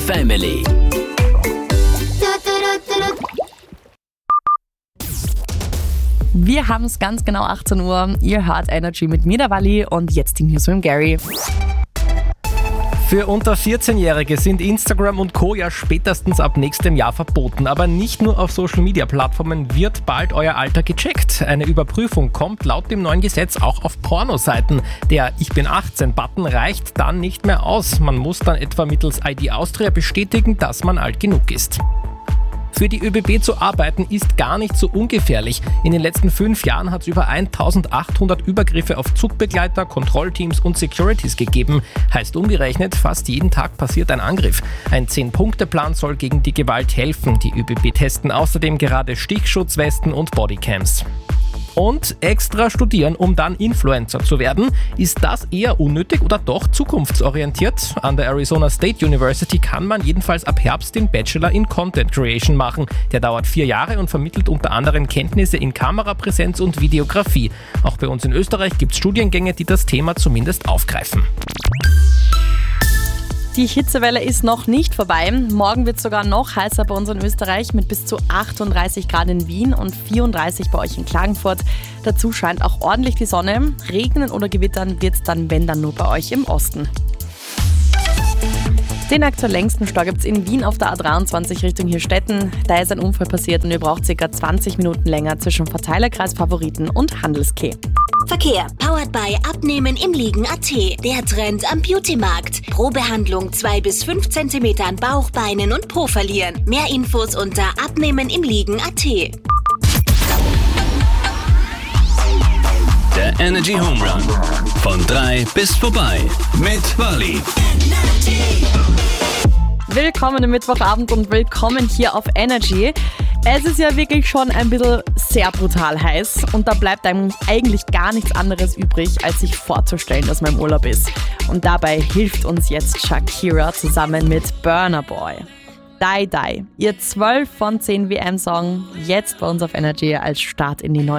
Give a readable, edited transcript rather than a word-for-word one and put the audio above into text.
Family. Wir haben es ganz genau 18 Uhr. Ihr hört Energy mit mir, der Wally, und jetzt die News mit Gary. Für unter 14-Jährige sind Instagram und Co. ja spätestens ab nächstem Jahr verboten. Aber nicht nur auf Social-Media-Plattformen wird bald euer Alter gecheckt. Eine Überprüfung kommt laut dem neuen Gesetz auch auf Pornoseiten. Der Ich bin 18-Button reicht dann nicht mehr aus. Man muss dann etwa mittels ID Austria bestätigen, dass man alt genug ist. Für die ÖBB zu arbeiten ist gar nicht so ungefährlich. In den letzten 5 Jahren hat es über 1800 Übergriffe auf Zugbegleiter, Kontrollteams und Securities gegeben. Heißt umgerechnet, fast jeden Tag passiert ein Angriff. Ein 10-Punkte-Plan soll gegen die Gewalt helfen. Die ÖBB testen außerdem gerade Stichschutzwesten und Bodycams. Und extra studieren, um dann Influencer zu werden. Ist das eher unnötig oder doch zukunftsorientiert? An der Arizona State University kann man jedenfalls ab Herbst den Bachelor in Content Creation machen. Der dauert 4 Jahre und vermittelt unter anderem Kenntnisse in Kamerapräsenz und Videografie. Auch bei uns in Österreich gibt es Studiengänge, die das Thema zumindest aufgreifen. Die Hitzewelle ist noch nicht vorbei. Morgen wird es sogar noch heißer bei uns in Österreich mit bis zu 38 Grad in Wien und 34 bei euch in Klagenfurt. Dazu scheint auch ordentlich die Sonne. Regnen oder gewittern wird es dann, wenn dann, nur bei euch im Osten. Den aktuell längsten Stau gibt es in Wien auf der A23 Richtung Hirstetten. Da ist ein Unfall passiert und ihr braucht ca. 20 Minuten länger zwischen Verteilerkreis Favoriten und Handelskeh. Verkehr, powered by Abnehmen im Liegen.at. Der Trend am Beauty-Markt. Pro Behandlung 2 bis 5 cm an Bauch, Beinen und Po verlieren. Mehr Infos unter Abnehmen im Liegen.at. Der Energy Home Run. Von 3 bis vorbei. Mit Wally. Willkommen am Mittwochabend und willkommen hier auf Energy. Es ist ja wirklich schon ein bisschen sehr brutal heiß und da bleibt einem eigentlich gar nichts anderes übrig, als sich vorzustellen, dass man im Urlaub ist. Und dabei hilft uns jetzt Shakira zusammen mit Burna Boy. Die Die, ihr 12 von 10 WM-Song, jetzt bei uns auf Energy als Start in die neue